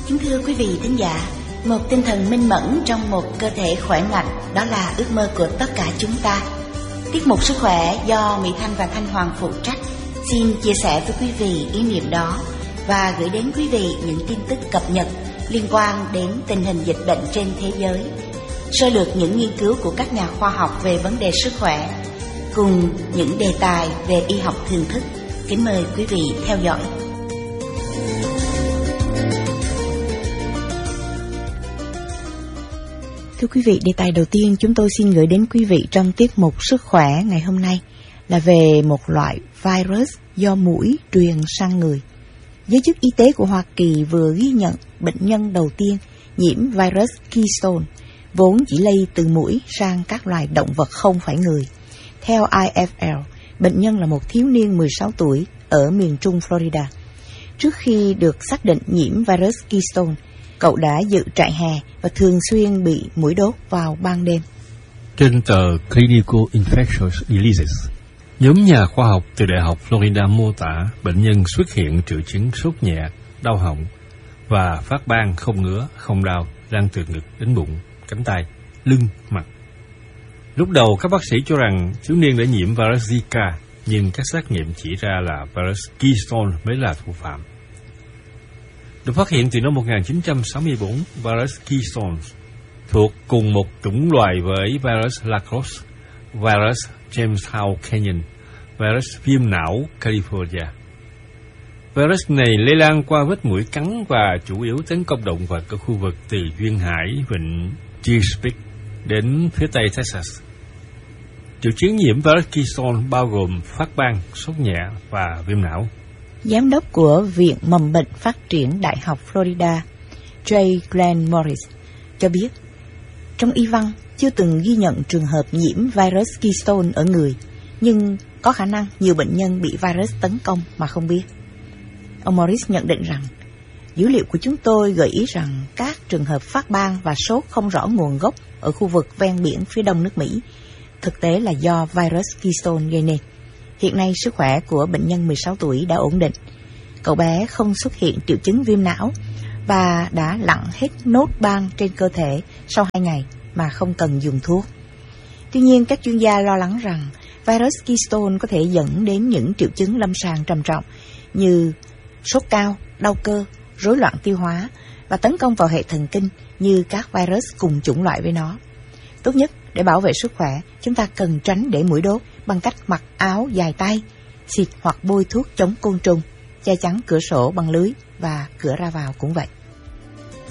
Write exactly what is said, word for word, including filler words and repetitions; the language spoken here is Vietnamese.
Kính thưa quý vị thính giả, một tinh thần minh mẫn trong một cơ thể khỏe mạnh, đó là ước mơ của tất cả chúng ta. Tiết mục Sức khỏe do Mỹ Thanh và Thanh Hoàng phụ trách xin chia sẻ với quý vị ý niệm đó và gửi đến quý vị những tin tức cập nhật liên quan đến tình hình dịch bệnh trên thế giới, sơ lược những nghiên cứu của các nhà khoa học về vấn đề sức khỏe, cùng những đề tài về y học thường thức. Kính mời quý vị theo dõi. Thưa quý vị, đề tài đầu tiên chúng tôi xin gửi đến quý vị trong tiết mục Sức khỏe ngày hôm nay là về một loại virus do muỗi truyền sang người. Giới chức y tế của Hoa Kỳ vừa ghi nhận bệnh nhân đầu tiên nhiễm virus Keystone, vốn chỉ lây từ muỗi sang các loài động vật không phải người. Theo I F L, bệnh nhân là một thiếu niên mười sáu tuổi ở miền trung Florida. Trước khi được xác định nhiễm virus Keystone, cậu đã dự trại hè và thường xuyên bị muỗi đốt vào ban đêm. Trên tờ Clinical Infectious Diseases, nhóm nhà khoa học từ Đại học Florida mô tả bệnh nhân xuất hiện triệu chứng sốt nhẹ, đau họng và phát ban không ngứa, không đau, lan từ ngực đến bụng, cánh tay, lưng, mặt. Lúc đầu các bác sĩ cho rằng thiếu niên đã nhiễm virus Zika, nhưng các xét nghiệm chỉ ra là virus Keystone mới là thủ phạm. Được phát hiện từ năm một nghìn chín trăm sáu mươi tư, virus Keystone thuộc cùng một chủng loài với virus Lacrosse, virus Jamestown Canyon, virus viêm não California. Virus này lây lan qua vết muỗi cắn và chủ yếu tấn công động vật ở khu vực từ duyên hải vịnh Chesapeake đến phía tây Texas. Triệu chứng nhiễm virus Keystone bao gồm phát ban, sốt nhẹ và viêm não. Giám đốc của Viện Mầm bệnh Phát triển Đại học Florida, J. Glenn Morris, cho biết, trong y văn chưa từng ghi nhận trường hợp nhiễm virus Keystone ở người, nhưng có khả năng nhiều bệnh nhân bị virus tấn công mà không biết. Ông Morris nhận định rằng, dữ liệu của chúng tôi gợi ý rằng các trường hợp phát ban và sốt không rõ nguồn gốc ở khu vực ven biển phía đông nước Mỹ thực tế là do virus Keystone gây nên. Hiện nay sức khỏe của bệnh nhân mười sáu tuổi đã ổn định. Cậu bé không xuất hiện triệu chứng viêm não và đã lặn hết nốt ban trên cơ thể sau hai ngày mà không cần dùng thuốc. Tuy nhiên, các chuyên gia lo lắng rằng virus Keystone có thể dẫn đến những triệu chứng lâm sàng trầm trọng như sốt cao, đau cơ, rối loạn tiêu hóa và tấn công vào hệ thần kinh như các virus cùng chủng loại với nó. Tốt nhất để bảo vệ sức khỏe, chúng ta cần tránh để muỗi đốt bằng cách mặc áo dài tay, xịt hoặc bôi thuốc chống côn trùng, che chắn cửa sổ bằng lưới và cửa ra vào cũng vậy.